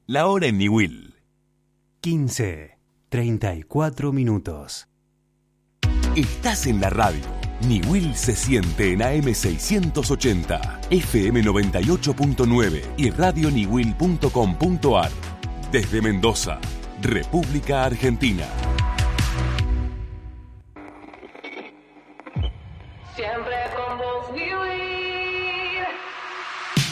La hora en Niwil. 15:34. Estás en la radio. Niwil se siente en AM680, FM 98.9 y radioniwil.com.ar. Desde Mendoza, República Argentina. Siempre con vos, Niwil.